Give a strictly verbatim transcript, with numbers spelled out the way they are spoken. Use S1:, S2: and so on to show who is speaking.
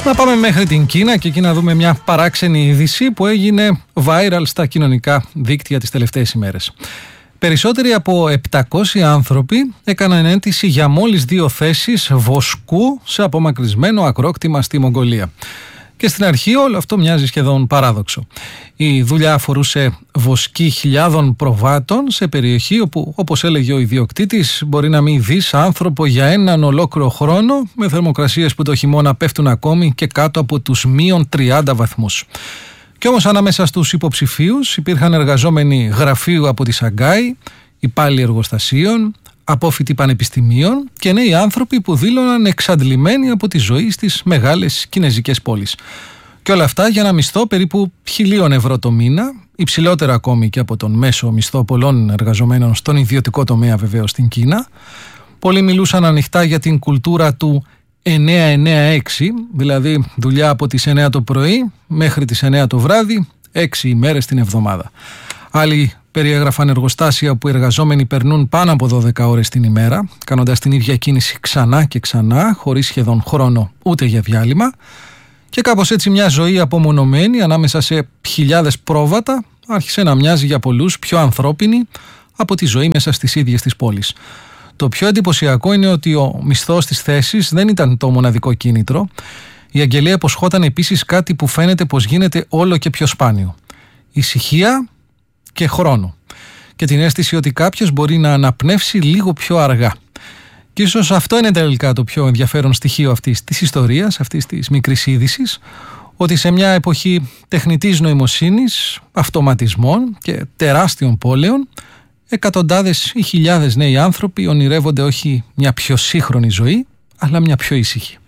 S1: Να πάμε μέχρι την Κίνα και εκεί να δούμε μια παράξενη είδηση που έγινε viral στα κοινωνικά δίκτυα τις τελευταίες ημέρες. Περισσότεροι από επτακόσιοι άνθρωποι έκαναν αίτηση για μόλις δύο θέσεις βοσκού σε απομακρυσμένο ακρόκτημα στη Μογγολία. Και στην αρχή όλο αυτό μοιάζει σχεδόν παράδοξο. Η δουλειά αφορούσε βοσκή χιλιάδων προβάτων σε περιοχή όπου, όπως έλεγε ο ιδιοκτήτης, μπορεί να μην δεις άνθρωπο για έναν ολόκληρο χρόνο, με θερμοκρασίες που το χειμώνα πέφτουν ακόμη και κάτω από τους μείον τριάντα βαθμούς. Κι όμως ανάμεσα στους υποψηφίους υπήρχαν εργαζόμενοι γραφείου από τη Σαγκάη, υπάλληλοι εργοστασίων, απόφοιτοι πανεπιστημίων και νέοι άνθρωποι που δήλωναν εξαντλημένοι από τη ζωή στις μεγάλες κινεζικές πόλεις. Και όλα αυτά για ένα μισθό περίπου χιλίων ευρώ το μήνα, υψηλότερο ακόμη και από τον μέσο μισθό πολλών εργαζομένων στον ιδιωτικό τομέα βεβαίως στην Κίνα. Πολλοί μιλούσαν ανοιχτά για την κουλτούρα του εννιά εννιά έξι, δηλαδή δουλειά από τις εννιά το πρωί μέχρι τις εννιά το βράδυ, έξι ημέρες την εβδομάδα. Άλλοι περιέγραφαν εργοστάσια που οι εργαζόμενοι περνούν πάνω από δώδεκα ώρες την ημέρα, κάνοντας την ίδια κίνηση ξανά και ξανά, χωρίς σχεδόν χρόνο ούτε για διάλειμμα. Και κάπως έτσι μια ζωή απομονωμένη ανάμεσα σε χιλιάδες πρόβατα άρχισε να μοιάζει για πολλούς πιο ανθρώπινη από τη ζωή μέσα στις ίδιες τις πόλεις. Το πιο εντυπωσιακό είναι ότι ο μισθός της θέσης δεν ήταν το μοναδικό κίνητρο. Η αγγελία υποσχόταν επίσης κάτι που φαίνεται πως γίνεται όλο και πιο σπάνιο. Ησυχία και χρόνο. Και την αίσθηση ότι κάποιος μπορεί να αναπνεύσει λίγο πιο αργά. Και ίσως αυτό είναι τελικά το πιο ενδιαφέρον στοιχείο αυτής της ιστορίας, αυτής της μικρής είδησης, ότι σε μια εποχή τεχνητής νοημοσύνης, αυτοματισμών και τεράστιων πόλεων, εκατοντάδες ή χιλιάδες νέοι άνθρωποι ονειρεύονται όχι μια πιο σύγχρονη ζωή, αλλά μια πιο ήσυχη.